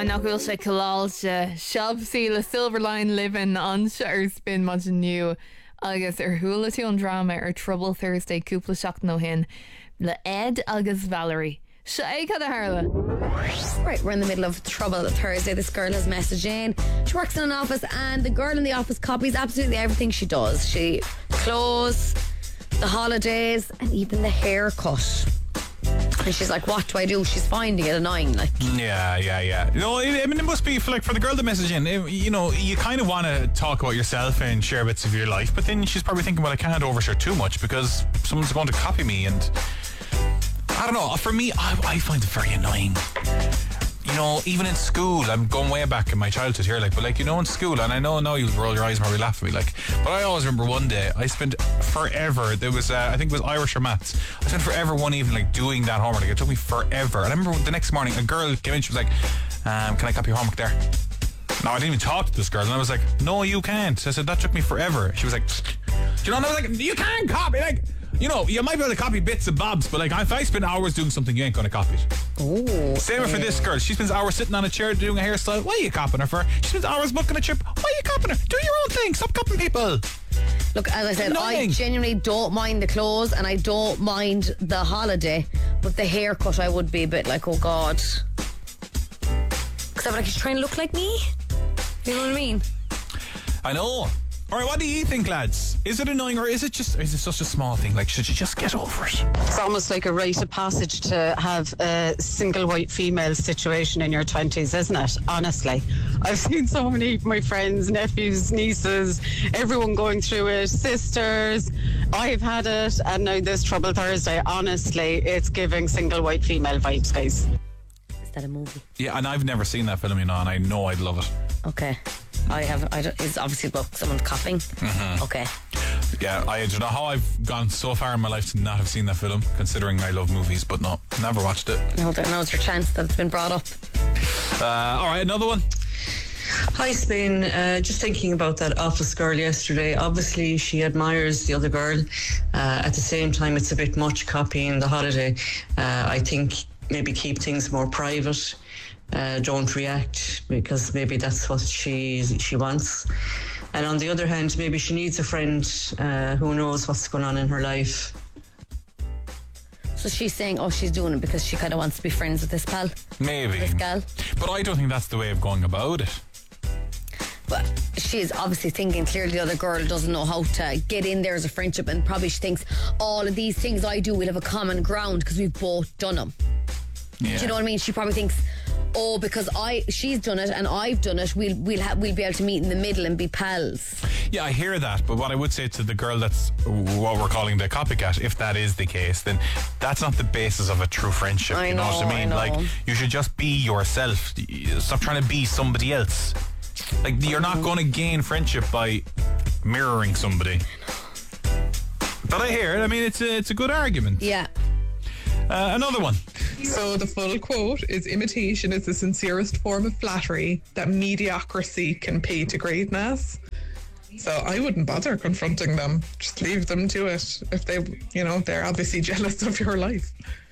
nachhfuil sé coláilte seabhsaí le Silverline living an se ar spin man nniu agus ar thuúla tú an drama ar Trouble Thursday cúpla seach nó hin le Ed agus Valerie. Se é cad a Harla. Right, we're in the middle of Trouble Thursday. This girl has messaged in. She works in an office and the girl in the office copies absolutely everything she does. She clothes, the holidays and even the haircut. And she's like, what do I do? She's finding it annoying. Like, yeah. You know, I mean, it must be for the girl that messaged in. You know, you kind of want to talk about yourself and share bits of your life, but then she's probably thinking, well, I can't overshare too much because someone's going to copy me. And I don't know. For me, I find it very annoying. You know, even in school, I'm going way back in my childhood here, like, but like, you know, in school, and I know now you'll roll your eyes and probably laugh at me, like, but I always remember one day I spent forever. There was, I think it was Irish or maths. I spent forever one evening like doing that homework. Like, it took me forever. And I remember the next morning, a girl came in. She was like, "Can I copy your homework there?" No, I didn't even talk to this girl, and I was like, "No, you can't." I said, "That took me forever." She was like, you know, and I was like, "You can't copy." Like, you know, you might be able to copy bits and bobs, but like, if I spend hours doing something, you ain't going to copy it. oh, Same for this girl. She spends hours sitting on a chair doing a hairstyle. What are you copying her for? She spends hours booking a trip. What are you copying her? Do your own thing. Stop copying people. look, as I said, Annoying. I genuinely don't mind the clothes and I don't mind the holiday, but the haircut I would be a bit like, oh God. Because I'm like, he's trying to look like me. You know what I mean? I know. All right, what do you think, lads? Is it annoying, or is it such a small thing? Like, should you just get over it? It's almost like a rite of passage to have a single white female situation in your 20s, isn't it? Honestly. I've seen so many of my friends, nephews, nieces, everyone going through it, sisters. I've had it, and now this Trouble Thursday, honestly, it's giving single white female vibes, guys. Is that a movie? Yeah, and I've never seen that film, you know, and I know I'd love it. Okay. It's obviously about someone copying. Mm-hmm. Okay. Yeah, I don't know how I've gone so far in my life to not have seen that film, considering I love movies, but no, never watched it. No, now's your chance that it's been brought up. All right, another one. Hi, Spain. Just thinking about that office girl yesterday. Obviously, she admires the other girl. At the same time, it's a bit much copying the holiday. I think maybe keep things more private. Don't react, because maybe that's what she wants. And on the other hand, maybe she needs a friend who knows what's going on in her life. So she's saying, oh, she's doing it because she kind of wants to be friends with this pal. Maybe. This gal. But I don't think that's the way of going about it. But she's obviously thinking clearly the other girl doesn't know how to get in there as a friendship, and probably she thinks all of these things I do, we'll have a common ground because we've both done them. Yeah. Do you know what I mean? She probably thinks, oh, because she's done it and I've done it, we'll be able to meet in the middle and be pals. Yeah, I hear that, but what I would say to the girl that's what we're calling the copycat, if that is the case, then that's not the basis of a true friendship. I you know know, what I mean? I know. Like, you should just be yourself. Stop trying to be somebody else. Like, you're not going to gain friendship by mirroring somebody. But I hear it. I mean, it's a good argument. Yeah. Another one. So the full quote is, imitation is the sincerest form of flattery that mediocrity can pay to greatness. So I wouldn't bother confronting them. Just leave them to it. If they, you know, they're obviously jealous of your life.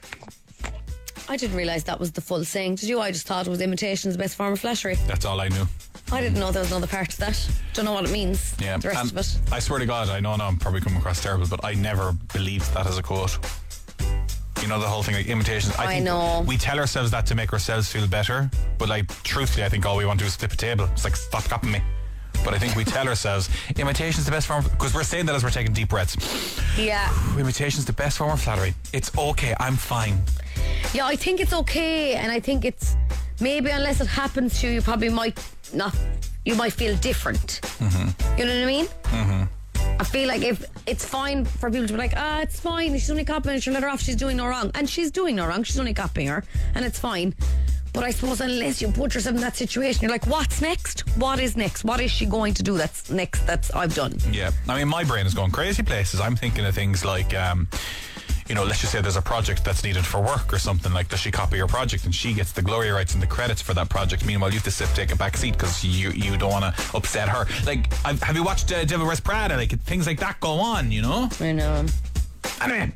I didn't realise that was the full saying. Did you? I just thought it was imitation is the best form of flattery. That's all I knew. I didn't know there was another part to that. Don't know what it means. Yeah. The rest And of it. I swear to God, I know now I'm probably coming across terrible, but I never believed that as a quote. You know, the whole thing, like imitations. I think know. we tell ourselves that to make ourselves feel better, but like, truthfully, I think all we want to do is flip a table. It's like, stop copying me. But I think we tell ourselves imitation's the best form, because we're saying that as we're taking deep breaths. Yeah. Imitation's the best form of flattery. It's okay, I'm fine. Yeah, I think it's okay, and I think it's maybe unless it happens to you, you probably might not. You might feel different. Mm-hmm. You know what I mean? Mm-hmm. I feel like if it's fine for people to be like, it's fine, she's only copying, she'll let her off, she's doing no wrong. And she's doing no wrong, she's only copying her, and it's fine. But I suppose unless you put yourself in that situation, you're like, what's next? What is next? What is she going to do that's next that I've done? Yeah, I mean, my brain is going crazy places. I'm thinking of things like, you know, let's just say there's a project that's needed for work or something. Like, does she copy your project and she gets the glory rights and the credits for that project? Meanwhile, you have to take a back seat because you don't want to upset her. Like, have you watched Devil Wears Prada? Like, things like that go on, you know? I know. Anyway,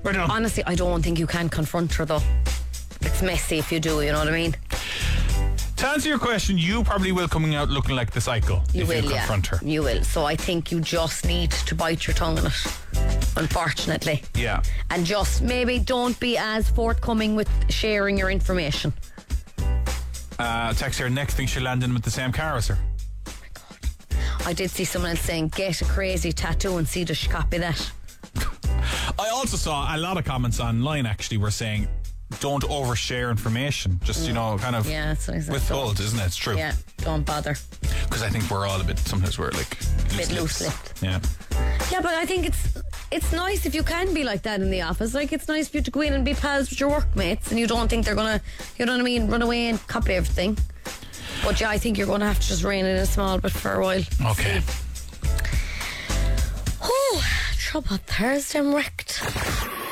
Honestly, I don't think you can confront her though. It's messy if you do, you know what I mean? To answer your question, you probably will coming out looking like the psycho if you confront her. You will. So I think you just need to bite your tongue on it, unfortunately. Yeah. And just maybe don't be as forthcoming with sharing your information. Text here, next thing she'll land in with the same car as her. I did see someone else saying, get a crazy tattoo and see does she copy that. I also saw a lot of comments online actually were saying, don't overshare information. Just, kind of withhold, isn't it? It's true. Yeah, don't bother. Because I think we're all sometimes we're like loose-lipped. Yeah. Yeah, but I think it's nice if you can be like that in the office. Like, it's nice for you to go in and be pals with your workmates and you don't think they're going to, you know what I mean, run away and copy everything. But yeah, I think you're going to have to just rein it in a small bit for a while. Okay. Trouble Thursday, I'm wrecked.